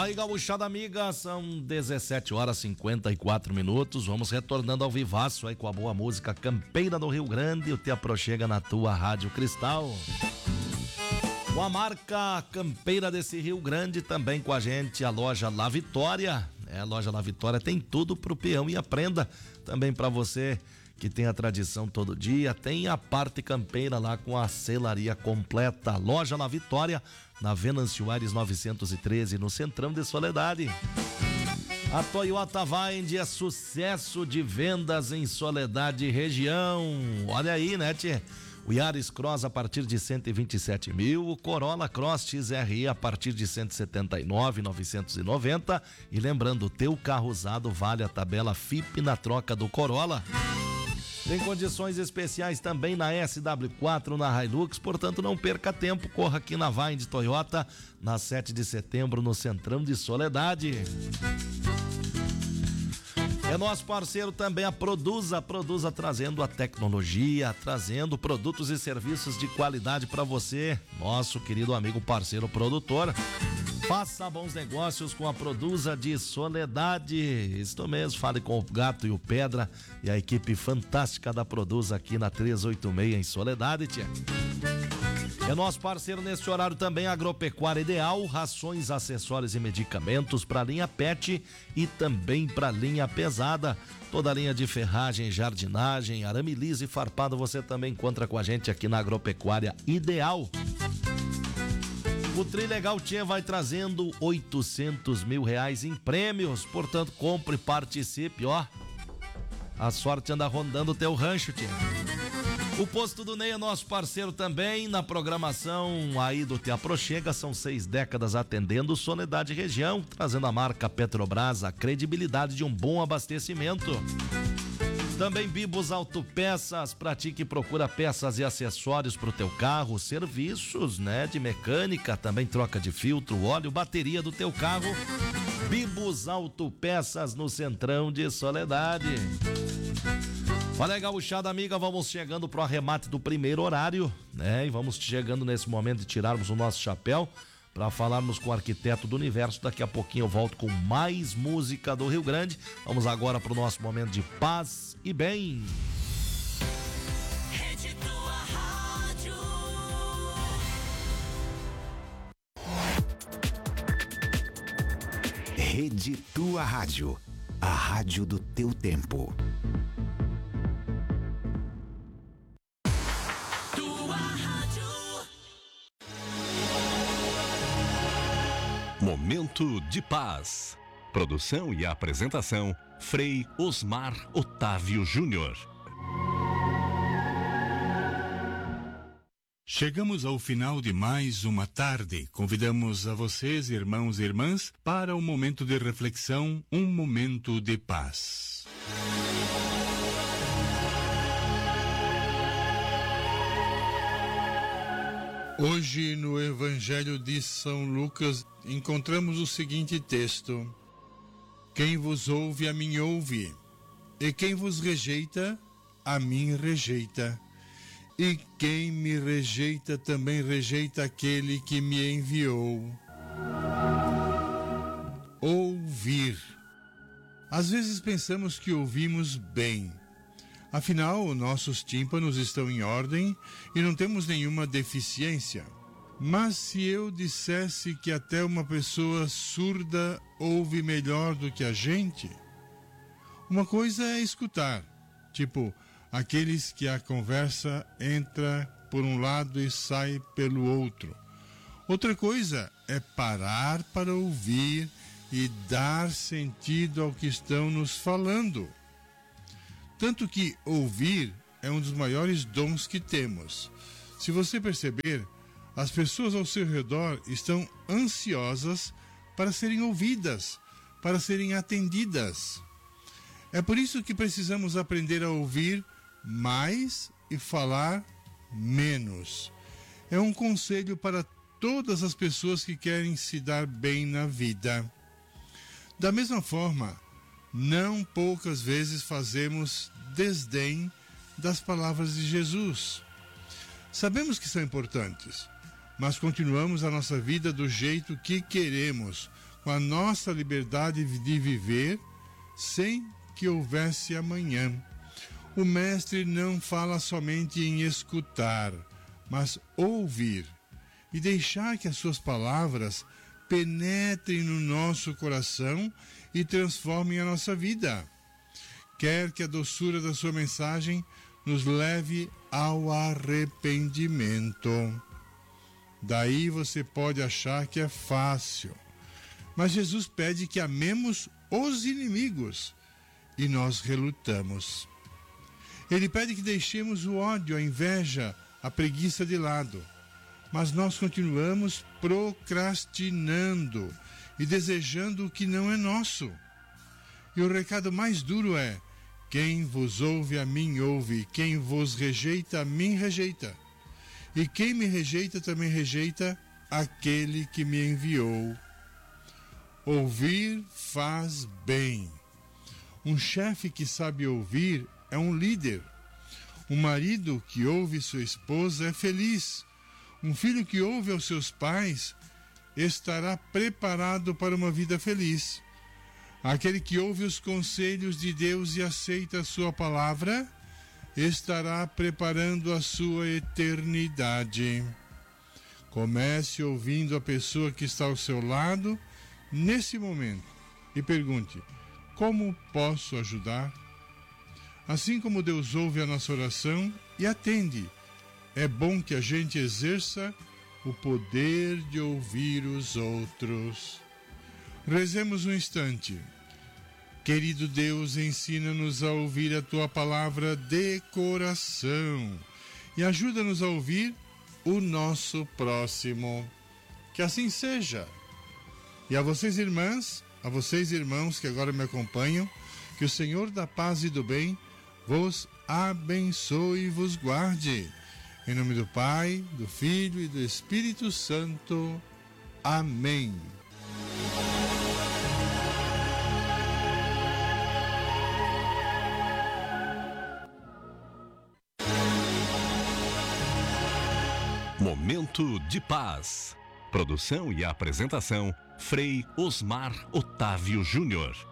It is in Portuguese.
Aí, gauchada amiga, são 17 horas e 54 minutos. Vamos retornando ao vivaço aí com a boa música campeira do Rio Grande. O Te Aproxega na tua Rádio Cristal. Com a marca campeira desse Rio Grande, também com a gente a loja La Vitória. A loja La Vitória tem tudo pro peão e aprenda. Também para você que tem a tradição todo dia, tem a parte campeira lá com a selaria completa. Loja La Vitória, na Venâncio Aires 913, no Centrão de Soledade. A Toyota Vind é sucesso de vendas em Soledade região. Olha aí, né, tchê? O Yaris Cross a partir de 127 mil, o Corolla Cross XRE a partir de 179.990. E lembrando, o teu carro usado vale a tabela FIP na troca do Corolla. Tem condições especiais também na SW4, na Hilux, portanto não perca tempo, corra aqui na Vind Toyota, na 7 de setembro, no Centrão de Soledade. É nosso parceiro também a Produza trazendo a tecnologia, trazendo produtos e serviços de qualidade para você, nosso querido amigo parceiro produtor. Faça bons negócios com a Produza de Soledade. Isso mesmo, fale com o Gato e o Pedra e a equipe fantástica da Produza aqui na 386 em Soledade, tia. É nosso parceiro neste horário também Agropecuária Ideal, rações, acessórios e medicamentos para linha PET e também para linha pesada. Toda a linha de ferragem, jardinagem, arame liso e farpado você também encontra com a gente aqui na Agropecuária Ideal. O Trilegal Tchê vai trazendo 800 mil reais em prêmios, portanto compre e participe, ó. A sorte anda rondando o teu rancho, Tchê. O Posto do Ney é nosso parceiro também na programação aí do Te Aproxega, são 6 décadas atendendo Soledade região, trazendo a marca Petrobras, a credibilidade de um bom abastecimento. Também Bibos Autopeças, pratique e procura peças e acessórios para o teu carro, serviços, né, de mecânica, também troca de filtro, óleo, bateria do teu carro. Bibos Autopeças no Centrão de Soledade. Olha aí, gauchada amiga, vamos chegando pro arremate do primeiro horário, né? E vamos chegando nesse momento de tirarmos o nosso chapéu para falarmos com o arquiteto do universo. Daqui a pouquinho eu volto com mais música do Rio Grande. Vamos agora pro nosso momento de paz e bem. Rede Tua Rádio. Rede Tua Rádio, a rádio do teu tempo. Momento de paz. Produção e apresentação, Frei Osmar Otávio Júnior. Chegamos ao final de mais uma tarde. Convidamos a vocês, irmãos e irmãs, para um momento de reflexão, um momento de paz. Hoje, no Evangelho de São Lucas, encontramos o seguinte texto: quem vos ouve, a mim ouve, e quem vos rejeita, a mim rejeita. E quem me rejeita, também rejeita aquele que me enviou. Ouvir. Às vezes pensamos que ouvimos bem. Afinal, nossos tímpanos estão em ordem e não temos nenhuma deficiência. Mas se eu dissesse que até uma pessoa surda ouve melhor do que a gente, uma coisa é escutar, tipo aqueles que a conversa entra por um lado e sai pelo outro. Outra coisa é parar para ouvir e dar sentido ao que estão nos falando. Tanto que ouvir é um dos maiores dons que temos. Se você perceber, as pessoas ao seu redor estão ansiosas para serem ouvidas, para serem atendidas. É por isso que precisamos aprender a ouvir mais e falar menos. É um conselho para todas as pessoas que querem se dar bem na vida. Da mesma forma, não poucas vezes fazemos desdém das palavras de Jesus. Sabemos que são importantes, mas continuamos a nossa vida do jeito que queremos, com a nossa liberdade de viver sem que houvesse amanhã. O Mestre não fala somente em escutar, mas ouvir e deixar que as suas palavras penetrem no nosso coração e transformem a nossa vida. Quer que a doçura da sua mensagem nos leve ao arrependimento. Daí você pode achar que é fácil, mas Jesus pede que amemos os inimigos e nós relutamos. Ele pede que deixemos o ódio, a inveja, a preguiça de lado, mas nós continuamos procrastinando e desejando o que não é nosso. E o recado mais duro é: quem vos ouve, a mim ouve, quem vos rejeita, a mim rejeita. E quem me rejeita, também rejeita aquele que me enviou. Ouvir faz bem. Um chefe que sabe ouvir é um líder. Um marido que ouve sua esposa é feliz. Um filho que ouve aos seus pais estará preparado para uma vida feliz. Aquele que ouve os conselhos de Deus e aceita a sua palavra estará preparando a sua eternidade. Comece ouvindo a pessoa que está ao seu lado nesse momento e pergunte: como posso ajudar? Assim como Deus ouve a nossa oração e atende, é bom que a gente exerça o poder de ouvir os outros. Rezemos um instante. Querido Deus, ensina-nos a ouvir a Tua palavra de coração e ajuda-nos a ouvir o nosso próximo. Que assim seja. E a vocês, irmãs, a vocês, irmãos que agora me acompanham, que o Senhor da paz e do bem vos abençoe e vos guarde. Em nome do Pai, do Filho e do Espírito Santo. Amém. Momento de Paz. Produção e apresentação, Frei Osmar Otávio Júnior.